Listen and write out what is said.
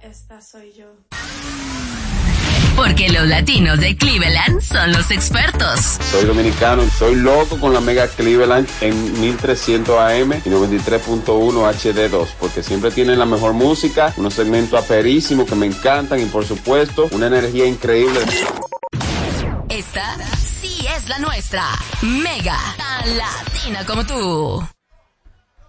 esta soy yo. Porque los latinos de Cleveland son los expertos. Soy dominicano, soy loco con la Mega Cleveland en 1300 AM y 93.1 HD2, porque siempre tienen la mejor música, unos segmentos aperísimos que me encantan y por supuesto, una energía increíble. Esta sí es la nuestra. Mega, tan latina como tú.